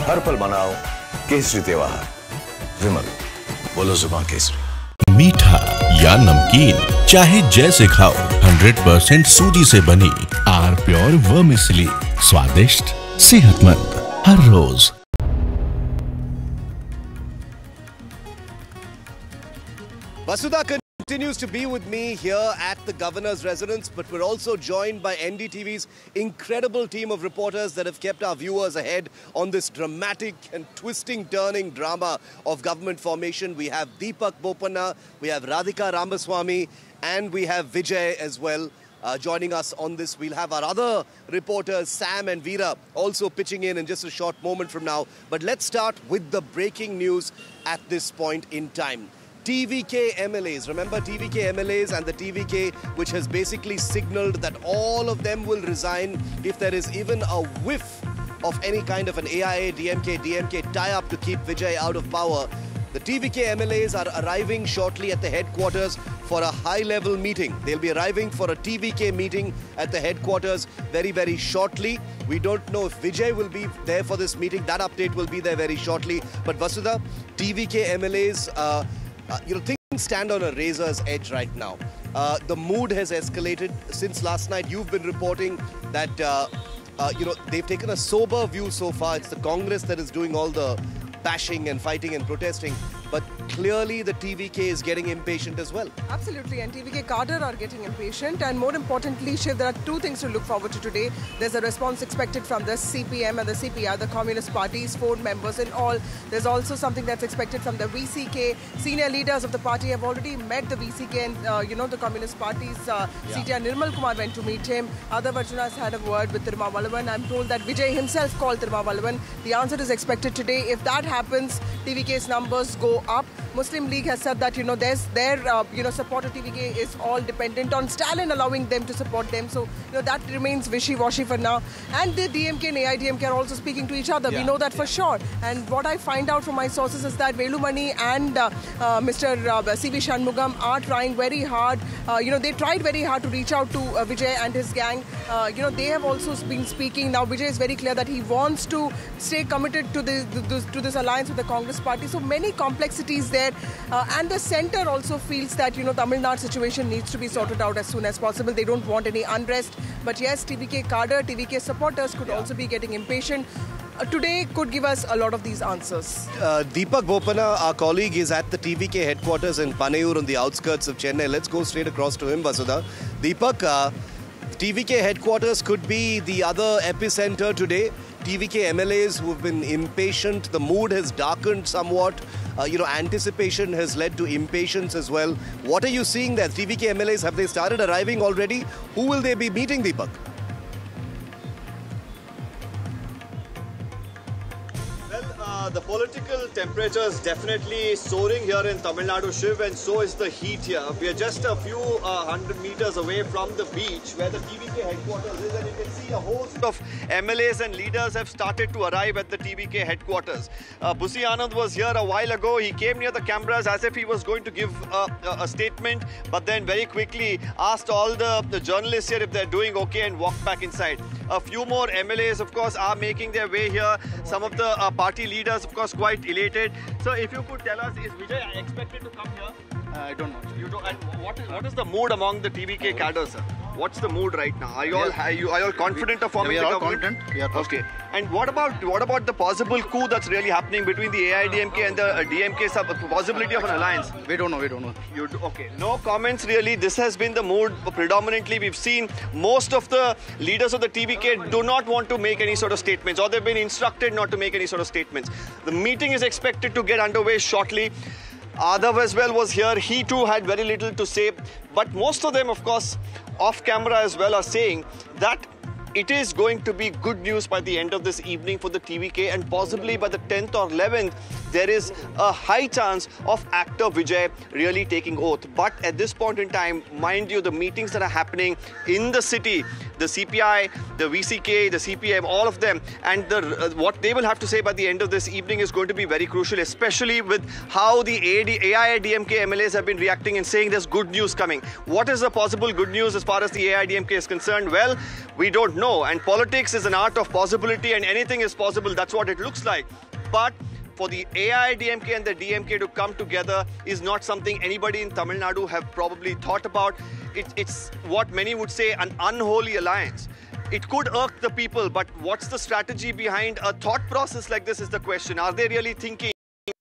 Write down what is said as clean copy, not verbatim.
हर पल मनाओ केसरी त्योहार। विमल, बोलो जुबान केसरी। मीठा या नमकीन, चाहे जैसे खाओ, 100% सूजी से बनी आर प्योर वर्मिसेली, स्वादिष्ट, सेहतमंद हर रोज। Vasudha continues to be with me here at the governor's residence, but we're also joined by NDTV's incredible team of reporters that have kept our viewers ahead on this dramatic and twisting, turning drama of government formation. We have Deepak Bopanna, we have Radhika Ramaswamy, and we have Vijay as well. Joining us on this. We'll have our other reporters, Sam and Veera, also pitching in just a short moment from now. But let's start with the breaking news at this point in time. TVK MLAs, remember TVK MLAs and the TVK which has basically signalled that all of them will resign if there is even a whiff of any kind of an AIA, DMK tie-up to keep Vijay out of power. The TVK MLAs are arriving shortly at the headquarters for a high-level meeting. They'll be arriving for a TVK meeting at the headquarters very, very shortly. We don't know if Vijay will be there for this meeting. That update will be there very shortly. But Vasudha, TVK MLAs, things stand on a razor's edge right now. The mood has escalated since last night. You've been reporting that, they've taken a sober view so far. It's the Congress that is doing all the bashing and fighting and protesting. But clearly the TVK is getting impatient as well. Absolutely, and TVK cadre are getting impatient, and more importantly, Shiv, there are two things to look forward to today. There's a response expected from the CPM and the CPR, the Communist Party's 4 members in all. There's also something that's expected from the VCK. Senior leaders of the party have already met the VCK and, the Communist Party's CTR Nirmal Kumar went to meet him. Adhav Arjuna has had a word with Tirumavalavan. I'm told that Vijay himself called Tirumavalavan. The answer is expected today. If that happens, TVK's numbers go up. Muslim League has said that, their support of TVK is all dependent on Stalin allowing them to support them. So, that remains wishy-washy for now. And the DMK and AIDMK are also speaking to each other. We know that for sure. And what I find out from my sources is that Velumani and Mr. C.V. Shanmugam are trying very hard. They tried very hard to reach out to Vijay and his gang. They have also been speaking. Now, Vijay is very clear that he wants to stay committed to this alliance with the Congress Party. So many complexities there. And the centre also feels that, Tamil Nadu situation needs to be sorted out as soon as possible. They don't want any unrest. But yes, TVK cadre, TVK supporters could also be getting impatient. Today could give us a lot of these answers. Deepak Bopanna, our colleague, is at the TVK headquarters in Panayur on the outskirts of Chennai. Let's go straight across to him, Vasudha. Deepak, TVK headquarters could be the other epicenter today. TVK MLAs who have been impatient. The mood has darkened somewhat. Anticipation has led to impatience as well. What are you seeing there? TVK MLAs, have they started arriving already? Who will they be meeting, Deepak? The political temperature is definitely soaring here in Tamil Nadu, Shiv, and so is the heat here. We are just a few 100 meters away from the beach where the TVK headquarters is, and you can see a host of MLAs and leaders have started to arrive at the TVK headquarters. Busi Anand was here a while ago. He came near the cameras as if he was going to give a statement, but then very quickly asked all the journalists here if they're doing okay and walked back inside. A few more MLAs, of course, are making their way here. Some of the party leaders, of course, quite elated. So if you could tell us, is Vijay expected to come here? I don't know. You don't, and what is the mood among the TVK cadre, sir? What's the mood right now? Are you all confident of forming the government? Confident. We are okay. And what about the possible coup that's really happening between the AIDMK and the DMK? Possibility of an alliance? We don't know. Okay. No comments really. This has been the mood predominantly. We've seen most of the leaders of the TVK do not want to make any sort of statements, or they've been instructed not to make any sort of statements. The meeting is expected to get underway shortly. Adhav as well was here. He too had very little to say. But most of them, of course, off camera as well, are saying that it is going to be good news by the end of this evening for the TVK, and possibly by the 10th or 11th, there is a high chance of actor Vijay really taking oath. But at this point in time, mind you, the meetings that are happening in the city the CPI, the VCK, the CPM, all of them, and what they will have to say by the end of this evening is going to be very crucial, especially with how the AIADMK MLAs have been reacting and saying there's good news coming. What is the possible good news as far as the AIADMK is concerned? Well, we don't know, and politics is an art of possibility, and anything is possible. That's what it looks like. But for the AIADMK and the DMK to come together is not something anybody in Tamil Nadu have probably thought about. It's what many would say an unholy alliance. It could irk the people, but what's the strategy behind a thought process like this is the question. Are they really thinking